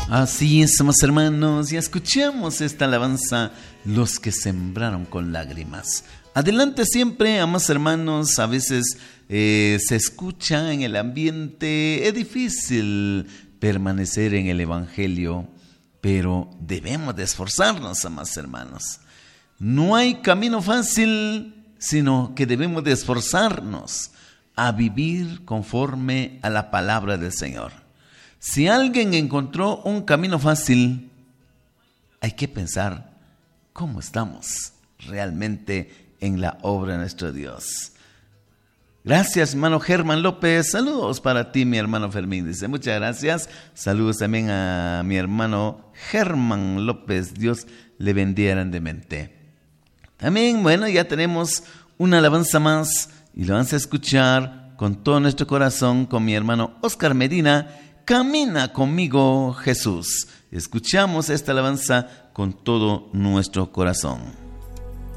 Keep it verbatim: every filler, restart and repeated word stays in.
Así es, amados hermanos, y escuchemos esta alabanza, los que sembraron con lágrimas. Adelante siempre, amados hermanos. A veces eh, se escucha en el ambiente, es difícil permanecer en el evangelio, pero debemos de esforzarnos, amados hermanos. No hay camino fácil, sino que debemos de esforzarnos a vivir conforme a la palabra del Señor. Si alguien encontró un camino fácil, hay que pensar cómo estamos realmente en la obra de nuestro Dios. Gracias, hermano Germán López. Saludos para ti, mi hermano Fermín. Dice, muchas gracias. Saludos también a mi hermano Germán López. Dios le bendiga grandemente. También, bueno, ya tenemos una alabanza más y la vamos a escuchar con todo nuestro corazón con mi hermano Oscar Medina. Camina conmigo, Jesús. Escuchamos esta alabanza con todo nuestro corazón.